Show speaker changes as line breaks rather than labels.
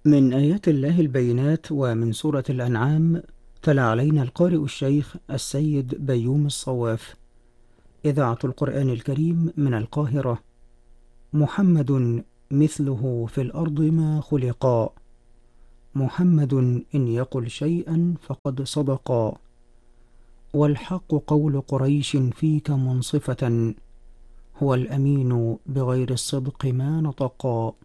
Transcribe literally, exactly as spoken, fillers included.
من آيات الله البينات ومن سورة الأنعام. تلا علينا القارئ الشيخ السيد بيوم الصواف. إذاعة القرآن الكريم من القاهرة. محمد مثله في الأرض ما خلقا. محمد إن يقل شيئا فقد صدقا. والحق قول قريش فيك منصفة. هو الأمين بغير الصدق ما نطقا.